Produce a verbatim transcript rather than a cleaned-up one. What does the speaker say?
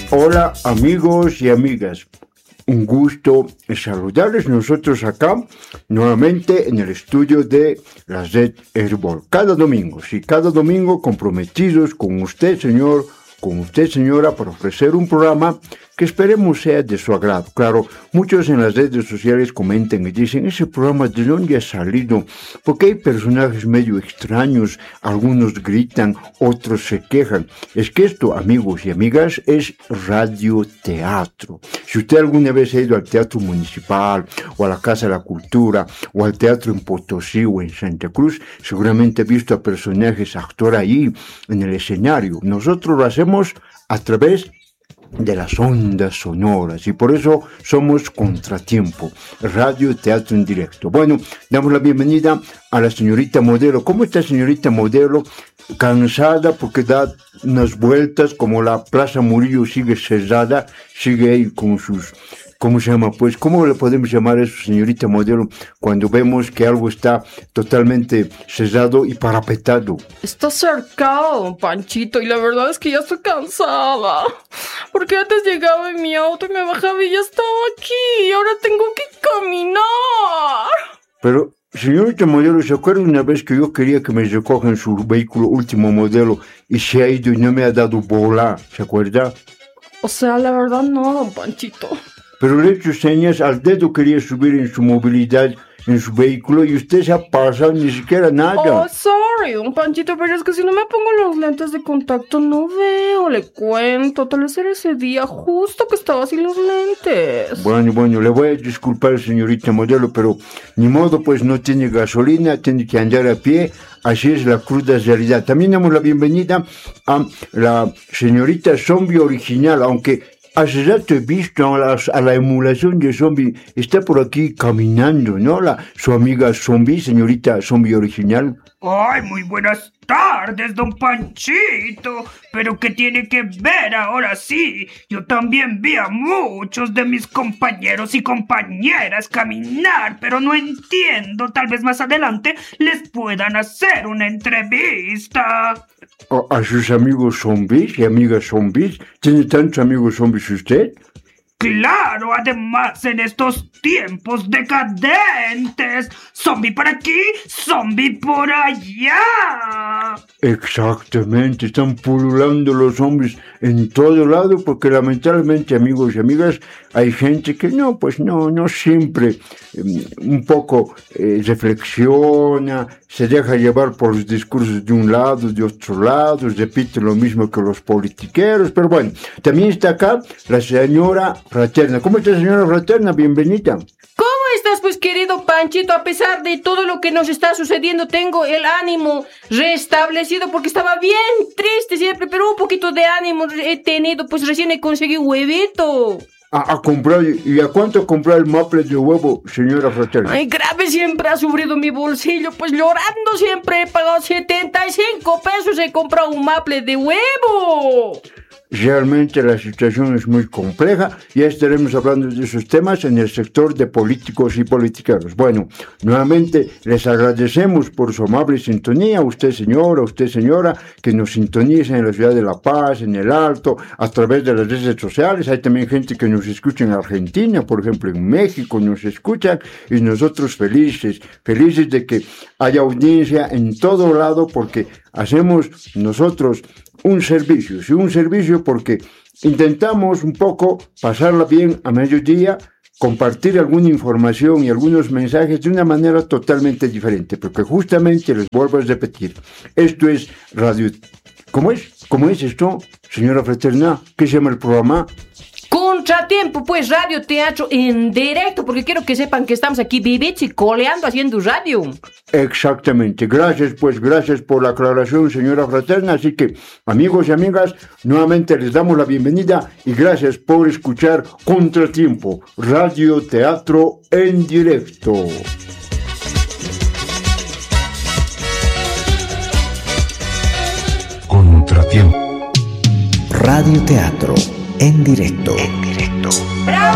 Hola amigos y amigas, un gusto saludarles nosotros acá nuevamente en el estudio de la Red Herbol. Cada domingo, sí, cada domingo comprometidos con usted, señor, con usted, señora, para ofrecer un programa que esperemos sea de su agrado. Claro, muchos en las redes sociales comentan y dicen, ese programa de dónde ha salido, porque hay personajes medio extraños, algunos gritan, otros se quejan. Es que esto, amigos y amigas, es radioteatro. Si usted alguna vez ha ido al Teatro Municipal, o a la Casa de la Cultura, o al Teatro en Potosí o en Santa Cruz, seguramente ha visto a personajes actuar ahí, en el escenario. Nosotros lo hacemos a través de las ondas sonoras y por eso somos Contratiempo, radio teatro en directo. Bueno, damos la bienvenida a la señorita Modelo. ¿Cómo está, señorita Modelo? Cansada porque da unas vueltas, como la Plaza Murillo sigue cerrada, sigue ahí con sus... ¿Cómo se llama? Pues, ¿cómo le podemos llamar a eso, señorita Modelo, cuando vemos que algo está totalmente cerrado y parapetado? Está cercado, Panchito, y la verdad es que ya estoy cansada. Porque antes llegaba en mi auto y me bajaba y ya estaba aquí, y ahora tengo que caminar. Pero, señorita Modelo, ¿se acuerda una vez que yo quería que me recojan su vehículo último modelo y se ha ido y no me ha dado bola? ¿Se acuerda? O sea, la verdad no, don Panchito. Pero le he hecho señas, al dedo quería subir en su movilidad, en su vehículo, y usted se ha pasado ni siquiera nada. Oh, sorry, don Panchito, pero es que si no me pongo los lentes de contacto no veo, le cuento. Tal vez era ese día justo que estaba sin los lentes. Bueno, bueno, le voy a disculpar, señorita Modelo, pero ni modo, pues no tiene gasolina, tiene que andar a pie. Así es la cruda realidad. También damos la bienvenida a la señorita Zombie original, aunque... hace rato he visto a la, a la emulación de Zombie, está por aquí caminando, ¿no? La, su amiga Zombie, señorita Zombie original. ¡Ay, muy buenas tardes, don Panchito! ¿Pero qué tiene que ver ahora sí? Yo también vi a muchos de mis compañeros y compañeras caminar, pero no entiendo. Tal vez más adelante les puedan hacer una entrevista. ¿A, a sus amigos zombies y amigas zombies? ¿Tiene tantos amigos zombies usted? ¡Claro! Además, en estos tiempos decadentes, zombie por aquí, zombie por allá. Exactamente, están pululando los zombies en todo lado porque lamentablemente, amigos y amigas, hay gente que no, pues no, no siempre eh, un poco eh, reflexiona, se deja llevar por los discursos de un lado, de otro lado, repite lo mismo que los politiqueros, pero bueno, también está acá la señora Fraterna. ¿Cómo está, señora Fraterna? Bienvenida. ¿Cómo estás, pues, querido Panchito? A pesar de todo lo que nos está sucediendo, tengo el ánimo restablecido porque estaba bien triste siempre, pero un poquito de ánimo he tenido, pues recién he conseguido huevito. A, a comprar, ¿y a cuánto comprar el maple de huevo, señora Fraterna? Ay, grave siempre ha sufrido mi bolsillo, pues llorando siempre he pagado setenta y cinco pesos, he comprado un maple de huevo. Realmente la situación es muy compleja, ya estaremos hablando de esos temas en el sector de políticos y politiqueros. Bueno, nuevamente les agradecemos por su amable sintonía, usted señora, usted señora, que nos sintoniza en la ciudad de La Paz, en el Alto, a través de las redes sociales. Hay también gente que nos escucha en Argentina, por ejemplo en México nos escuchan, y nosotros felices, felices de que haya audiencia en todo lado porque hacemos nosotros un servicio, sí, un servicio porque intentamos un poco pasarla bien a mediodía, compartir alguna información y algunos mensajes de una manera totalmente diferente, porque justamente les vuelvo a repetir, esto es radio... ¿Cómo es? ¿Cómo es esto, señora Fraterna? ¿Qué se llama el programa? Contratiempo, pues, radio teatro en directo, porque quiero que sepan que estamos aquí vivitos y coleando haciendo radio. Exactamente, gracias, pues, gracias por la aclaración, señora Fraterna. Así que, amigos y amigas, nuevamente les damos la bienvenida y gracias por escuchar Contratiempo, radio teatro en directo. Contratiempo. Radio teatro en directo. En directo. ¡Bravo!